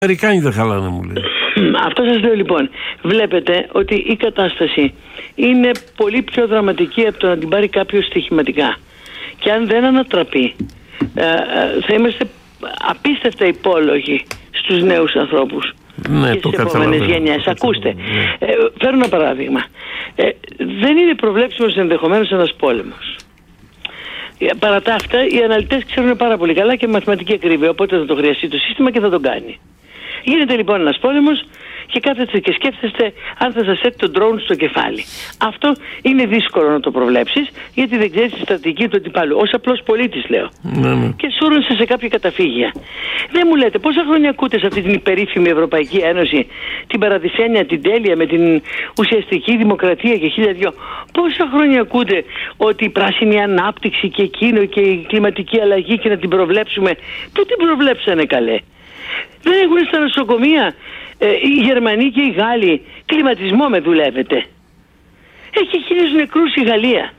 Αμερικάνοι δεν χαλάνε, μου λέει. Αυτό σας λέω λοιπόν. Βλέπετε ότι η κατάσταση είναι πολύ πιο δραματική από το να την πάρει κάποιος στοιχηματικά. Και αν δεν ανατραπεί, θα είμαστε απίστευτα υπόλογοι στους νέους ανθρώπους. Ναι, και στις επόμενες γενιές. Ακούστε, φέρω ένα παράδειγμα. Δεν είναι προβλέψιμος ενδεχομένως ένας πόλεμος. Παρά τα αυτά, οι αναλυτές ξέρουν πάρα πολύ καλά και μαθηματική ακρίβεια, οπότε θα το χρειαστεί το σύστημα και θα τον κάνει. Γίνεται λοιπόν ένας πόλεμος και κάθεστε και σκέφτεστε αν θα σας έρθει το ντρόουν στο κεφάλι. Αυτό είναι δύσκολο να το προβλέψεις, γιατί δεν ξέρεις τη στρατηγική του αντιπάλου. Ως απλός πολίτης λέω. Και σούρνεσαι σε κάποια καταφύγια. Δεν μου λέτε πόσα χρόνια ακούτε σε αυτή την υπερήφημη Ευρωπαϊκή Ένωση, την παραδεισένια, την τέλεια, με την ουσιαστική δημοκρατία και 1002. Πόσα χρόνια ακούτε ότι η πράσινη ανάπτυξη και εκείνο και η κλιματική αλλαγή και να την προβλέψουμε. Πού την προβλέψανε καλέ? Δεν έχουν στα νοσοκομεία οι Γερμανοί και οι Γάλλοι κλιματισμό με δουλεύετε? Έχει 1000 νεκρούς η Γαλλία.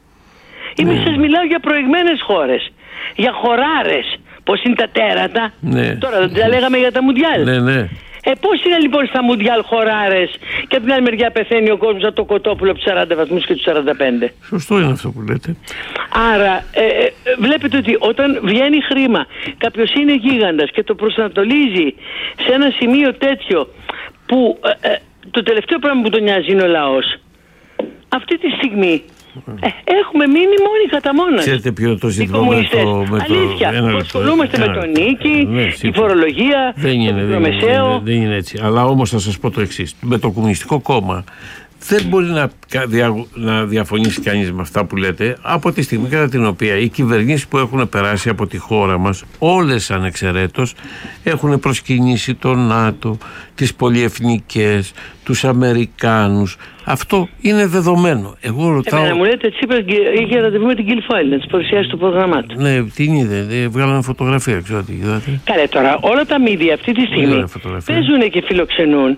Σας μιλάω για προηγμένες χώρες, για χωράρες. Πώς είναι τα τέρατα? Τώρα δεν τα λέγαμε για τα Μουντιάλ. Πώς είναι λοιπόν στα Μουντιάλ χωράρες και από την άλλη μεριά πεθαίνει ο κόσμος από το κοτόπουλο από τους 40 βαθμούς και τους 45. Σωστό είναι αυτό που λέτε. Άρα βλέπετε ότι όταν βγαίνει χρήμα, κάποιος είναι γίγαντας και το προσανατολίζει σε ένα σημείο τέτοιο που το τελευταίο πράγμα που τον νοιάζει είναι ο λαός. Αυτή τη στιγμή έχουμε μείνει μόνοι κατά μόνας. Ξέρετε ποιο το ζήτημα? Αλήθεια, που ασχολούμαστε με τον νίκη, τη φορολογία, το μικρομεσαίο. Δεν είναι έτσι. Αλλά όμως θα σας πω το εξής. Με το Κομμουνιστικό Κόμμα δεν μπορεί να διαφωνήσει κανείς με αυτά που λέτε, από τη στιγμή κατά την οποία οι κυβερνήσεις που έχουν περάσει από τη χώρα μας, όλες ανεξαιρέτως, έχουν προσκυνήσει το ΝΑΤΟ, τις πολυεθνικές, τους Αμερικάνους. Αυτό είναι δεδομένο. Εγώ ρωτάω. Μου λέτε, Τσίπρας είχε ραντεβού με την Guilfoyle να της παρουσιάσει το πρόγραμμά του. Ναι, την είδε. Βγάλανε φωτογραφία, ξέρω τι είδατε. Καλέ τώρα, όλα τα μίδια αυτή τη στιγμή παίζουν και φιλοξενούν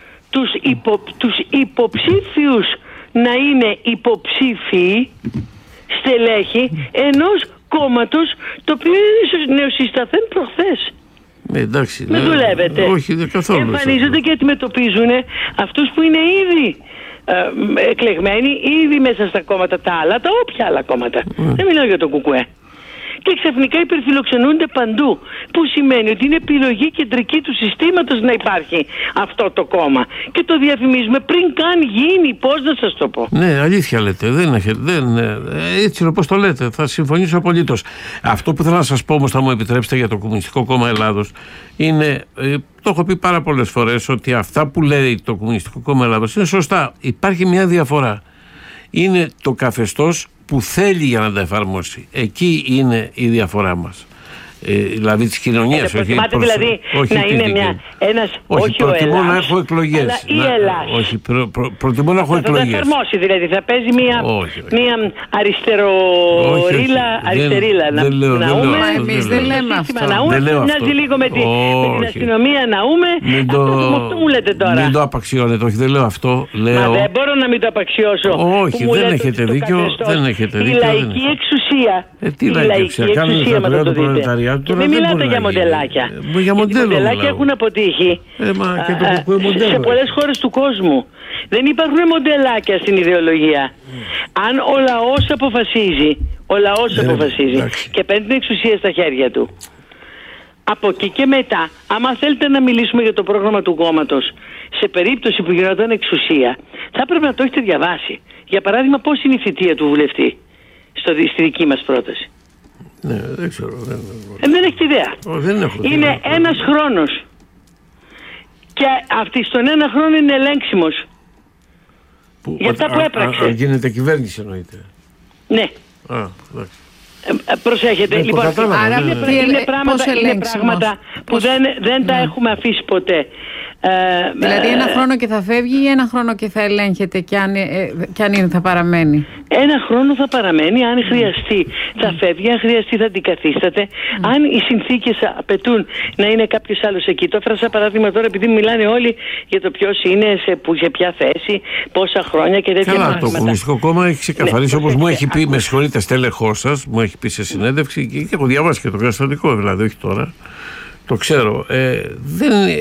τους υποψήφιους να είναι υποψήφιοι στελέχη ενός κόμματος το οποίο είναι νεοσυσταθέν προχθές. Εντάξει, με δουλεύετε. Όχι, δεν καθόλου. Εμφανίζονται και αντιμετωπίζουν αυτούς που είναι ήδη εκλεγμένοι, ήδη μέσα στα κόμματα τα άλλα, τα όποια άλλα κόμματα. Δεν μιλάω για τον Κουκουέ. Και ξαφνικά υπερφιλοξενούνται παντού. Που σημαίνει ότι είναι επιλογή κεντρική του συστήματος να υπάρχει αυτό το κόμμα. Και το διαφημίζουμε πριν καν γίνει. Πώς να σας το πω? Ναι, αλήθεια λέτε. Έτσι όπως το λέτε. Θα συμφωνήσω απολύτως. Αυτό που θέλω να σας πω όμως, θα μου επιτρέψετε, για το Κομμουνιστικό Κόμμα Ελλάδος, είναι. Το έχω πει πάρα πολλές φορές ότι αυτά που λέει το Κομμουνιστικό Κόμμα Ελλάδος είναι σωστά. Υπάρχει μια διαφορά. Είναι το καθεστώς που θέλει για να τα εφαρμόσει. Εκεί είναι η διαφορά μας. Δηλαδή της κοινωνίας. Προτιμάτε δηλαδή να είναι ένας, όχι προτιμώ ο Ελλάς, να έχω εκλογές. Αλλά η Ελλάς. Όχι, προτιμώ να έχω εκλογές. Θα εφαρμόσει δηλαδή, θα παίζει μια αριστερίλα. Μα εμείς δεν λέμε αυτό. Μοιάζει λίγο με την αστυνομία ναούμε. Αυτό μου λέτε τώρα. Μην το απαξιώνετε, όχι, δεν λέω αυτό. Μα δεν μπορώ να μην το απαξιώσω. Όχι, δεν έχετε δίκιο. Η λαϊκή εξουσία. Τι λαϊκή εξουσία, με το δείτε. Και μην μιλάτε για μοντελάκια. Για μοντελάκια έχουν αποτύχει σε πολλές χώρες του κόσμου. Δεν υπάρχουν μοντελάκια στην ιδεολογία. Αν ο λαός αποφασίζει και παίρνει την εξουσία στα χέρια του, από εκεί και μετά, άμα θέλετε να μιλήσουμε για το πρόγραμμα του κόμματος, σε περίπτωση που γινόταν εξουσία, θα πρέπει να το έχετε διαβάσει. Για παράδειγμα, πώς είναι η θητεία του βουλευτή στη δική μας πρόταση? Ναι, δεν ξέρω. Δεν έχετε ιδέα. Είναι ένας χρόνος. Και αυτή στον ένα χρόνο είναι ελέγξιμος. Για αυτά που έπραξε. Αν γίνεται κυβέρνηση εννοείται. Ναι. Προσέχετε. Λοιπόν, είναι πράγματα που δεν τα έχουμε αφήσει ποτέ. Δηλαδή ένα χρόνο και θα φεύγει ή ένα χρόνο και θα ελέγχεται και αν θα παραμένει? Ένα χρόνο θα παραμένει, αν χρειαστεί θα φεύγει, αν χρειαστεί θα αντικαθίσταται. Αν οι συνθήκες απαιτούν να είναι κάποιος άλλος εκεί. Το έφερα σαν παράδειγμα τώρα, επειδή μιλάνε όλοι για το ποιος είναι, σε ποια θέση, πόσα χρόνια και τέτοια πράγματα. Καλά, το Κομμουνιστικό Κόμμα έχει ξεκαθαρίσει, όπως μου έχει πει, με συγχωρείτε, στέλεχός σας, μου έχει πει σε συνέντευξη και έχω διαβάσει και το καταστατικό, δηλαδή, όχι τώρα. το ξέρω. Δεν